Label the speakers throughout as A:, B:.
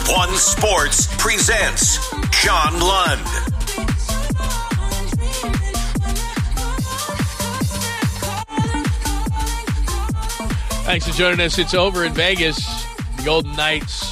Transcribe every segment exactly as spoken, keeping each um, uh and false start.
A: One Sports presents John Lund.
B: Thanks for joining us. It's over in Vegas. The Golden Knights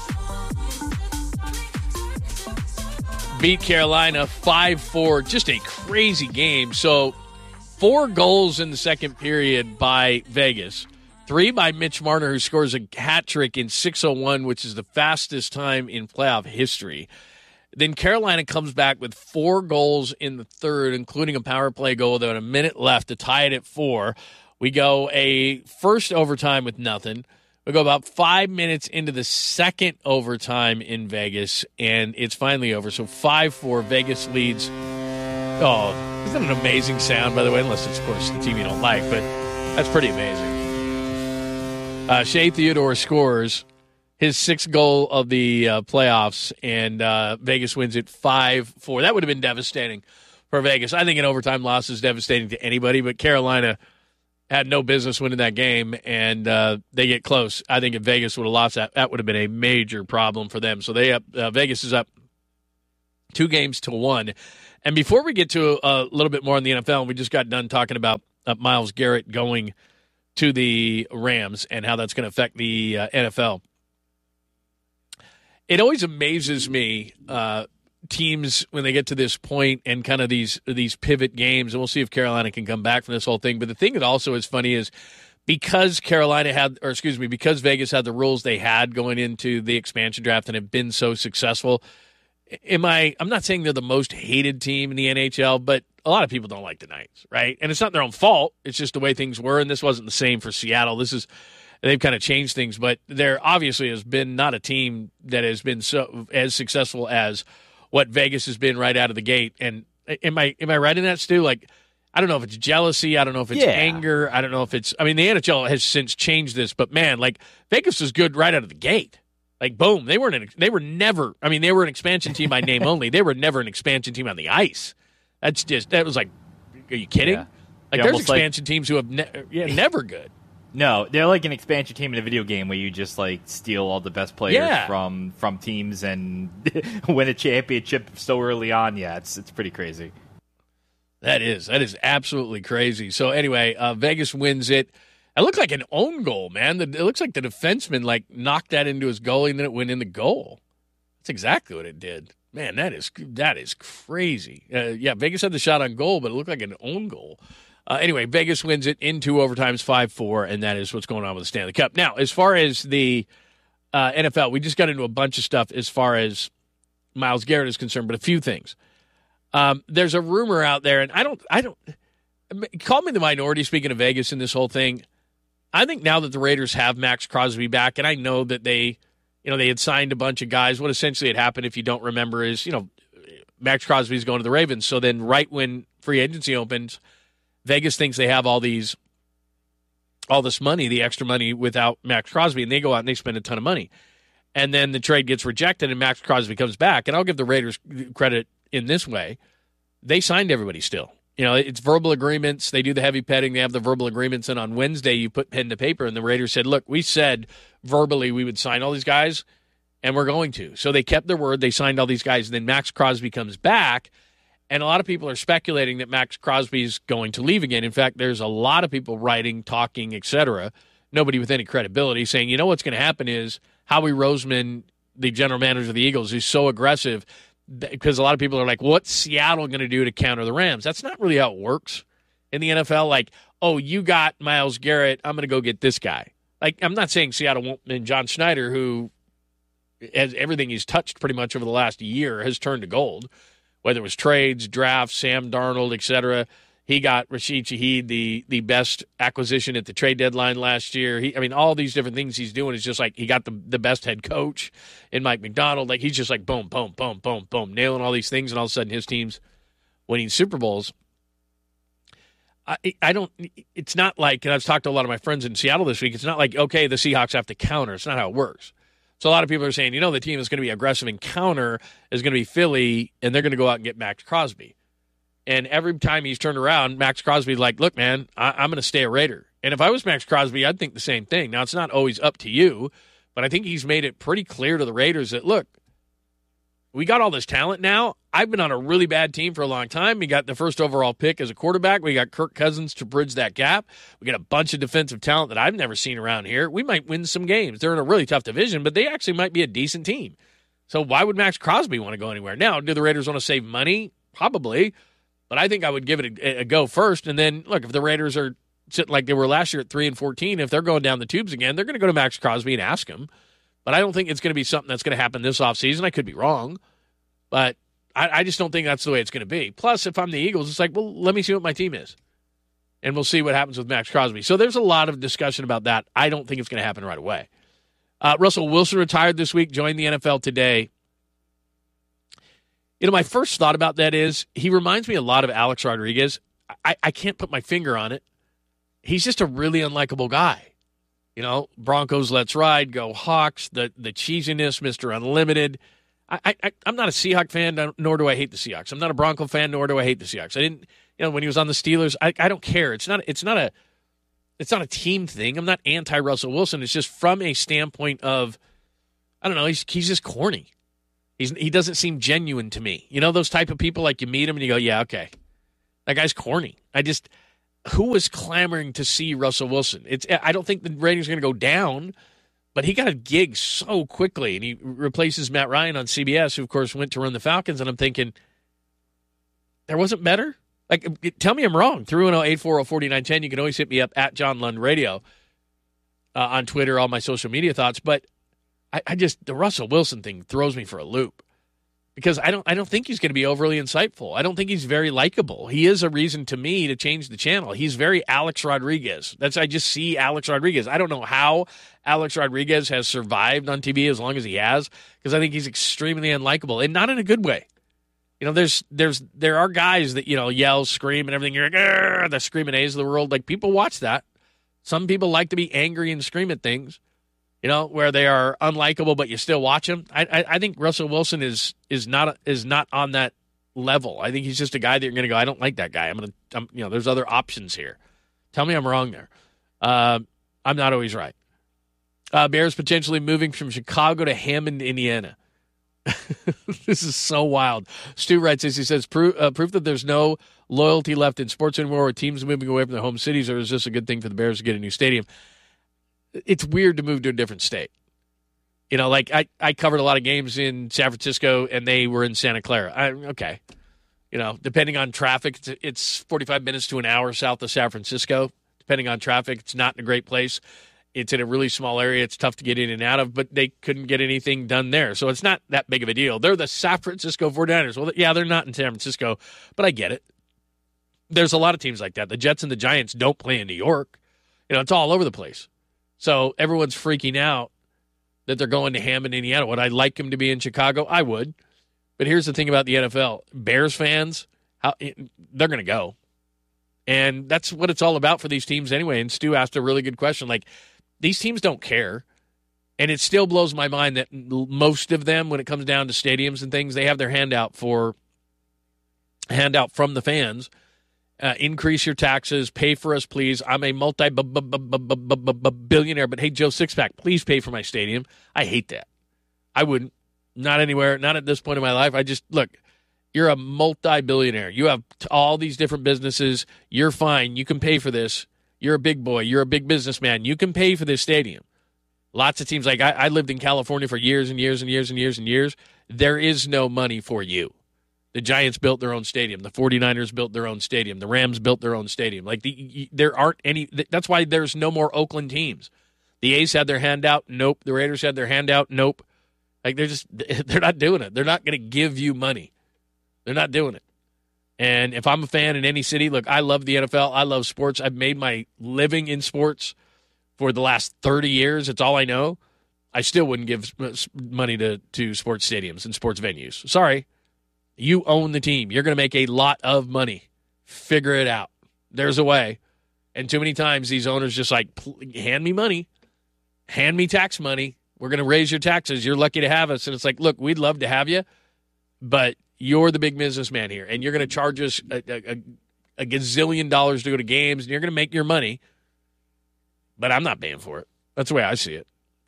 B: beat Carolina five four. Just a crazy game. So, four goals in the second period by Vegas. Three by Mitch Marner, who scores a hat trick in six oh one, which is the fastest time in playoff history. Then Carolina comes back with four goals in the third, including a power play goal. There was a minute left to tie it at four. We go a first overtime with nothing. We go about five minutes into the second overtime in Vegas, and it's finally over. So five four, Vegas leads. Oh, isn't that an amazing sound, by the way? Unless it's, of course, the team you don't like, but that's pretty amazing. Uh, Shea Theodore scores his sixth goal of the uh, playoffs, and uh, Vegas wins it five four. That would have been devastating for Vegas. I think an overtime loss is devastating to anybody, but Carolina had no business winning that game, and uh, they get close. I think if Vegas would have lost that, that would have been a major problem for them. So they up, uh, Vegas is up two games to one. And before we get to a little bit more on the N F L, we just got done talking about uh, Myles Garrett going to the Rams and how that's going to affect the uh, N F L. It always amazes me, uh, teams, when they get to this point and kind of these these pivot games, and we'll see if Carolina can come back from this whole thing. But the thing that also is funny is because Carolina had, or excuse me, because Vegas had the rules they had going into the expansion draft and have been so successful, am I, I'm not saying they're the most hated team in the N H L, but a lot of people don't like the Knights, right? And it's not their own fault. It's just the way things were, and this wasn't the same for Seattle. This is, they've kind of changed things, but there obviously has been not a team that has been so as successful as what Vegas has been right out of the gate. And am I am I right in that, Stu? Like, I don't know if it's jealousy. I don't know if it's
C: yeah.
B: anger. I don't know if it's – I mean, the N H L has since changed this, but, man, like, Vegas was good right out of the gate. Like, boom. They weren't an, they were never – I mean, they were an expansion team by name only. They were never an expansion team on the ice. That's just – that was like, are you kidding?
C: Yeah.
B: Like,
C: You're
B: there's expansion
C: like,
B: teams who have ne- yeah, never good.
C: No, they're like an expansion team in a video game where you just like steal all the best players
B: yeah.
C: from from teams and win a championship so early on. Yeah, it's it's pretty crazy.
B: That is that is absolutely crazy. So anyway, uh, Vegas wins it. It looked like an own goal, man. It looks like the defenseman like knocked that into his goalie and then it went in the goal. That's exactly what it did. Man, that is that is crazy. Uh, yeah, Vegas had the shot on goal, but it looked like an own goal. Uh, anyway, Vegas wins it in two overtimes, five four, and that is what's going on with the Stanley Cup. Now, as far as the uh, N F L, we just got into a bunch of stuff as far as Myles Garrett is concerned, but a few things. Um, there's a rumor out there, and I don't, I don't, call me the minority speaking of Vegas in this whole thing. I think now that the Raiders have Max Crosby back, and I know that they, you know, they had signed a bunch of guys. What essentially had happened, if you don't remember, is, you know, Max Crosby's going to the Ravens. So then right when free agency opens, Vegas thinks they have all these, all this money, the extra money without Max Crosby, and they go out and they spend a ton of money. And then the trade gets rejected and Max Crosby comes back. And I'll give the Raiders credit in this way. They signed everybody still. You know, it's verbal agreements. They do the heavy petting. They have the verbal agreements. And on Wednesday, you put pen to paper, and the Raiders said, look, we said verbally we would sign all these guys, and we're going to. So they kept their word. They signed all these guys. And then Max Crosby comes back. And a lot of people are speculating that Max Crosby is going to leave again. In fact, there's a lot of people writing, talking, et cetera, nobody with any credibility, saying, you know what's going to happen is Howie Roseman, the general manager of the Eagles, is so aggressive because a lot of people are like, what's Seattle going to do to counter the Rams? That's not really how it works in the N F L. Like, oh, you got Myles Garrett, I'm going to go get this guy. Like, I'm not saying Seattle won't, and John Schneider, who has everything he's touched pretty much over the last year, has turned to gold. Whether it was trades, drafts, Sam Darnold, et cetera. He got Rashid Shaheed, the the best acquisition at the trade deadline last year. He, I mean, all these different things he's doing is just like he got the, the best head coach in Mike McDonald. Like, he's just like boom, boom, boom, boom, boom, nailing all these things, and all of a sudden his team's winning Super Bowls. I, I don't – it's not like – and I've talked to a lot of my friends in Seattle this week. It's not like, okay, the Seahawks have to counter. It's not how it works. So a lot of people are saying, you know, the team is going to be aggressive and counter is going to be Philly, and they're going to go out and get Max Crosby. And every time he's turned around, Max Crosby's like, look, man, I- I'm going to stay a Raider. And if I was Max Crosby, I'd think the same thing. Now, it's not always up to you, But I think he's made it pretty clear to the Raiders that, look, we got all this talent now. I've been on a really bad team for a long time. We got the first overall pick as a quarterback. We got Kirk Cousins to bridge that gap. We got a bunch of defensive talent that I've never seen around here. We might win some games. They're in a really tough division, but they actually might be a decent team. So why would Max Crosby want to go anywhere? Now, do the Raiders want to save money? Probably. But I think I would give it a, a go first. And then, look, if the Raiders are sitting like they were last year at three and fourteen, if they're going down the tubes again, they're going to go to Max Crosby and ask him. But I don't think it's going to be something that's going to happen this offseason. I could be wrong. But I, I just don't think that's the way it's going to be. Plus, if I'm the Eagles, it's like, well, let me see what my team is. And we'll see what happens with Max Crosby. So there's a lot of discussion about that. I don't think it's going to happen right away. Uh, Russell Wilson retired this week, joined the N F L today. You know, my first thought about that is he reminds me a lot of Alex Rodriguez. I, I can't put my finger on it. He's just a really unlikable guy. You know, Broncos, let's ride, go Hawks, the the cheesiness, Mister Unlimited. I, I, I'm not a Seahawks fan, nor do I hate the Seahawks. I'm not a Bronco fan, nor do I hate the Seahawks. I didn't, you know, when he was on the Steelers, I, I don't care. It's not, it's not a, it's not a team thing. I'm not anti-Russell Wilson. It's just from a standpoint of, I don't know, he's he's just corny. He's he doesn't seem genuine to me. You know, those type of people, like you meet him and you go, yeah, okay, that guy's corny. I just, who was clamoring to see Russell Wilson? It's I don't think the ratings are going to go down. But he got a gig so quickly, and he replaces Matt Ryan on C B S, who, of course, went to run the Falcons. And I'm thinking, there wasn't better? Like, tell me I'm wrong. three one zero, eight four zero, four nine one zero. You can always hit me up at John Lund Radio uh, on Twitter, all my social media thoughts. But I, I just, the Russell Wilson thing throws me for a loop. Because I don't I don't think he's going to be overly insightful. I don't think he's very likable. He is a reason to me to change the channel. He's very Alex Rodriguez. That's I just see Alex Rodriguez. I don't know how Alex Rodriguez has survived on T V as long as he has, because I think he's extremely unlikable, and not in a good way. You know, there's there's there are guys that, you know, yell, scream, and everything. You're like, the screaming A's of the world. Like, people watch that. Some people like to be angry and scream at things. You know, where they are unlikable, but you still watch them. I, I, I think Russell Wilson is is not is not on that level. I think he's just a guy that you're going to go, I don't like that guy. I'm going to, you know, there's other options here. Tell me I'm wrong there. Uh, I'm not always right. Uh, Bears potentially moving from Chicago to Hammond, Indiana. This is so wild. Stu writes this. He says, proof, uh, proof that there's no loyalty left in sports anymore, or teams moving away from their home cities, or is this a good thing for the Bears to get a new stadium? It's weird to move to a different state. You know, like I, I covered a lot of games in San Francisco, and they were in Santa Clara. I, okay. You know, depending on traffic, it's, it's forty-five minutes to an hour south of San Francisco. Depending on traffic, it's not in a great place. It's in a really small area. It's tough to get in and out of, but they couldn't get anything done there. So it's not that big of a deal. They're the San Francisco forty-niners. Well, yeah, they're not in San Francisco, but I get it. There's a lot of teams like that. The Jets and the Giants don't play in New York. You know, it's all over the place. So everyone's freaking out that they're going to Hammond, Indiana. Would I like them to be in Chicago? I would. But here's the thing about the N F L. Bears fans, how, they're going to go. And that's what it's all about for these teams anyway. And Stu asked a really good question. Like, these teams don't care. And it still blows my mind that most of them, when it comes down to stadiums and things, they have their handout for handout from the fans. Uh, increase your taxes, pay for us, please. I'm a multi-billionaire, but hey, Joe Sixpack, please pay for my stadium. I hate that. I wouldn't. Not anywhere. Not at this point in my life. I just, look, you're a multi-billionaire. You have all these different businesses. You're fine. You can pay for this. You're a big boy. You're a big businessman. You can pay for this stadium. Lots of teams, like I, I lived in California for years and years and years and years and years. There is no money for you. The Giants built their own stadium. The forty-niners built their own stadium. The Rams built their own stadium. Like, the, there aren't any. That's why there's no more Oakland teams. The A's had their hand out. Nope. The Raiders had their hand out. Nope. Like, they're just, they're not doing it. They're not going to give you money. They're not doing it. And if I'm a fan in any city, look, I love the N F L. I love sports. I've made my living in sports for the last thirty years. It's all I know. I still wouldn't give money to, to sports stadiums and sports venues. Sorry. You own the team. You're going to make a lot of money. Figure it out. There's a way. And too many times these owners just like, hand me money. Hand me tax money. We're going to raise your taxes. You're lucky to have us. And it's like, look, we'd love to have you, but you're the big businessman here. And you're going to charge us a, a, a gazillion dollars to go to games, and you're going to make your money. But I'm not paying for it. That's the way I see it.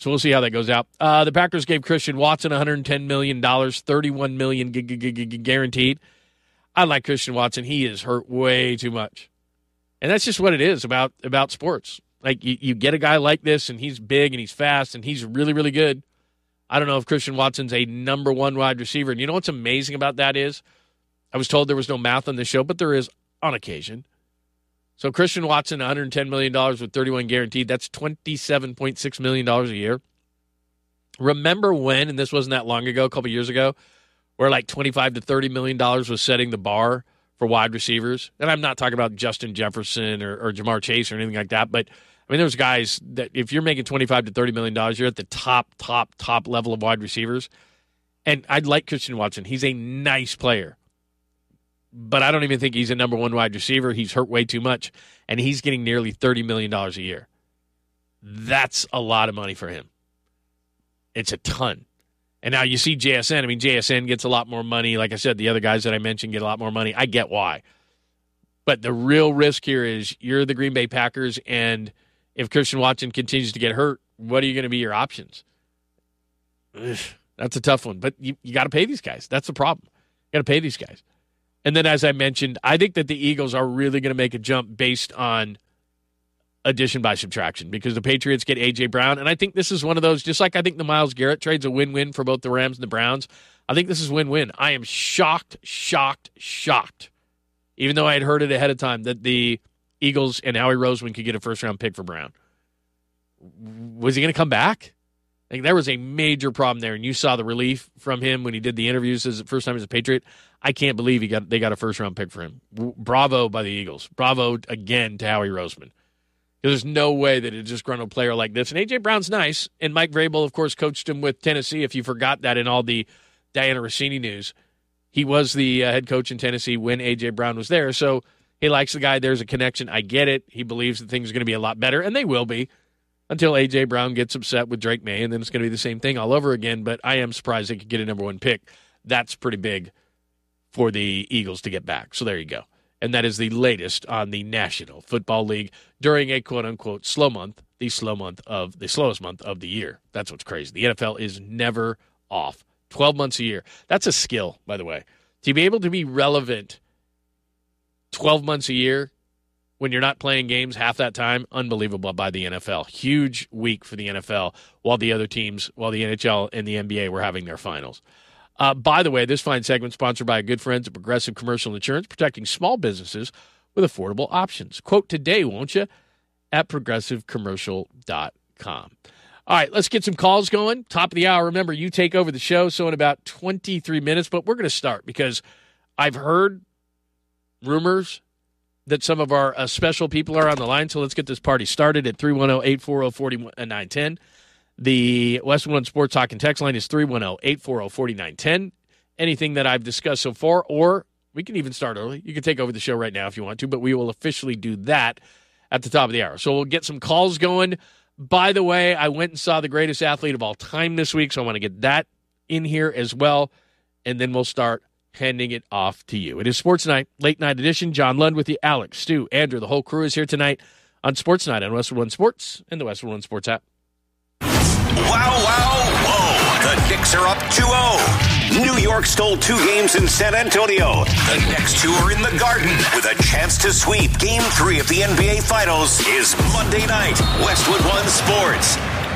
B: So we'll see how that goes out. Uh, the Packers gave Christian Watson one hundred ten million dollars, thirty-one million dollars guaranteed. I like Christian Watson. He is hurt way too much. And that's just what it is about, about sports. Like, you, you get a guy like this, and he's big, and he's fast, and he's really, really good. I don't know if Christian Watson's a number one wide receiver. And you know what's amazing about that is, I was told there was no math on this show, but there is on occasion. So Christian Watson, one hundred ten million dollars with thirty-one guaranteed. That's twenty-seven point six million dollars a year. Remember when, and this wasn't that long ago, a couple years ago, where like twenty-five to thirty million dollars was setting the bar for wide receivers? And I'm not talking about Justin Jefferson or, or Jamar Chase or anything like that, but I mean, there's guys that if you're making twenty-five to thirty million dollars, you're at the top, top, top level of wide receivers. And I'd like Christian Watson. He's a nice player. But I don't even think he's a number one wide receiver. He's hurt way too much, and he's getting nearly thirty million dollars a year. That's a lot of money for him. It's a ton. And now you see J S N. I mean, J S N gets a lot more money. Like I said, the other guys that I mentioned get a lot more money. I get why. But the real risk here is you're the Green Bay Packers, and if Christian Watson continues to get hurt, what are you going to be your options? Ugh, that's a tough one. But you, you got to pay these guys. That's the problem. You got to pay these guys. And then, as I mentioned, I think that the Eagles are really going to make a jump based on addition by subtraction because the Patriots get A J. Brown. And I think this is one of those, just like I think the Myles Garrett trade's a win-win for both the Rams and the Browns. I think this is win-win. I am shocked, shocked, shocked, even though I had heard it ahead of time, that the Eagles and Howie Roseman could get a first-round pick for Brown. Was he going to come back? Like, there was a major problem there, and you saw the relief from him when he did the interviews as the first time as a Patriot. I can't believe he got they got a first-round pick for him. Bravo by the Eagles. Bravo, again, to Howie Roseman. There's no way that a disgruntled player like this, and A J. Brown's nice, and Mike Vrabel, of course, coached him with Tennessee, if you forgot that in all the Diana Rossini news. He was the uh, head coach in Tennessee when A J. Brown was there, so he likes the guy. There's a connection. I get it. He believes that things are going to be a lot better, and they will be. Until A J. Brown gets upset with Drake May, and then it's going to be the same thing all over again. But I am surprised they could get a number one pick. That's pretty big for the Eagles to get back. So there you go. And that is the latest on the National Football League during a quote-unquote slow month, the slow month of the slowest month of the year. That's what's crazy. The N F L is never off. twelve months a year. That's a skill, by the way. To be able to be relevant twelve months a year, when you're not playing games half that time, unbelievable by the N F L. Huge week for the N F L while the other teams, while the N H L and the N B A were having their finals. Uh, by the way, this fine segment sponsored by good friends at Progressive Commercial Insurance, protecting small businesses with affordable options. Quote today, won't you, at progressive commercial dot com. All right, let's get some calls going. Top of the hour. Remember, you take over the show, so in about twenty-three minutes, but we're going to start because I've heard rumors that some of our uh, special people are on the line, so let's get this party started at three one zero, eight four zero, four nine one zero. The Westwood One Sports Talk and Text line is three one zero, eight four zero, four nine one zero. Anything that I've discussed so far, or we can even start early. You can take over the show right now if you want to, but we will officially do that at the top of the hour. So we'll get some calls going. By the way, I went and saw the greatest athlete of all time this week, so I want to get that in here as well, and then we'll start handing it off to you. It is Sports Night, late night edition. John Lund with you. Alex, Stu, Andrew, the whole crew is here tonight on Sports Night on Westwood One Sports and the Westwood One Sports app.
A: Wow, wow, whoa. The Knicks are up two oh. New York stole two games in San Antonio. The next two are in the Garden with a chance to sweep Game three of the N B A Finals is Monday night. Westwood One Sports.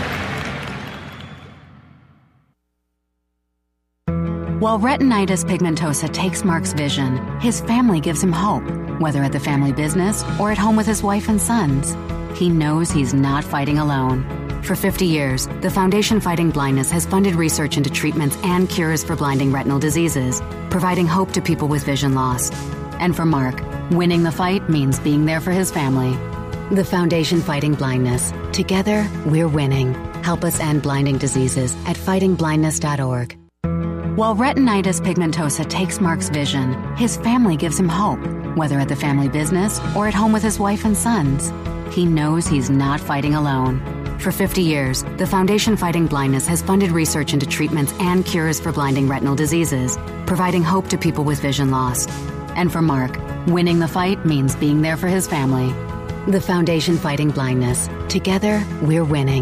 D: While retinitis pigmentosa takes Mark's vision, his family gives him hope, whether at the family business or at home with his wife and sons. He knows he's not fighting alone. For fifty years, the Foundation Fighting Blindness has funded research into treatments and cures for blinding retinal diseases, providing hope to people with vision loss. And for Mark, winning the fight means being there for his family. The Foundation Fighting Blindness. Together, we're winning. Help us end blinding diseases at fighting blindness dot org. While retinitis pigmentosa takes Mark's vision, his family gives him hope, whether at the family business or at home with his wife and sons. He knows he's not fighting alone. For fifty years, the Foundation Fighting Blindness has funded research into treatments and cures for blinding retinal diseases, providing hope to people with vision loss. And for Mark, winning the fight means being there for his family. The Foundation Fighting Blindness. Together, we're winning.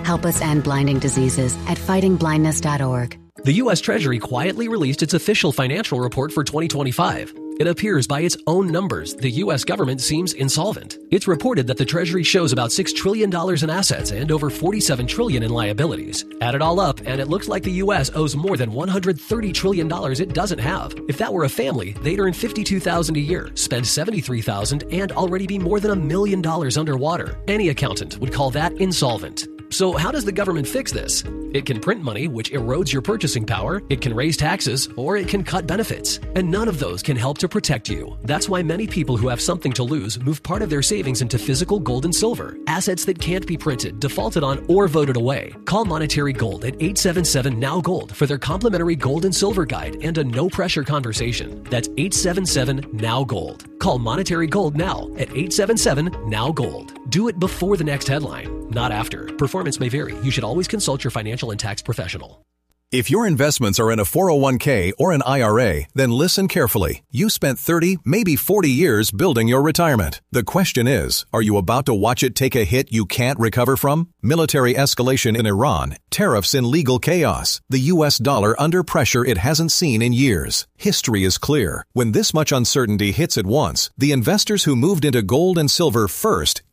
D: Help us end blinding diseases at fighting blindness dot org.
E: The U S Treasury quietly released its official financial report for twenty twenty-five. It appears by its own numbers, the U S government seems insolvent. It's reported that the Treasury shows about six trillion dollars in assets and over forty-seven trillion dollars in liabilities. Add it all up, and it looks like the U S owes more than one hundred thirty trillion dollars it doesn't have. If that were a family, they'd earn fifty-two thousand dollars a year, spend seventy-three thousand dollars, and already be more than a million dollars underwater. Any accountant would call that insolvent. So how does the government fix this? It can print money, which erodes your purchasing power, it can raise taxes, or it can cut benefits. And none of those can help to protect you. That's why many people who have something to lose move part of their savings into physical gold and silver, assets that can't be printed, defaulted on, or voted away. Call Monetary Gold at eight seven seven, N O W Gold for their complimentary gold and silver guide and a no-pressure conversation. That's eight seven seven, N O W Gold. Call Monetary Gold now at eight seven seven, N O W Gold. Do it before the next headline, not after. Performance may vary. You should always consult your financial and tax professional.
F: If your investments are in a four oh one k or an I R A, then listen carefully. You spent thirty, maybe forty years building your retirement. The question is, are you about to watch it take a hit you can't recover from? Military escalation in Iran, tariffs and legal chaos, the U S dollar under pressure it hasn't seen in years. History is clear. When this much uncertainty hits at once, the investors who moved into gold and silver first